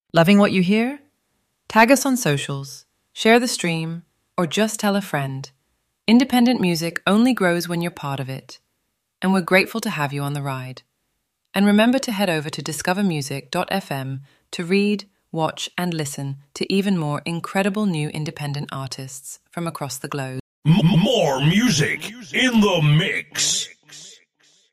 Loving what you hear? Tag us on socials, share the stream, or just tell a friend. Independent music only grows when you're part of it, and we're grateful to have you on the ride. And remember to head over to discovermusic.fm to read, watch, and listen to even more incredible new independent artists from across the globe. More music in the mix.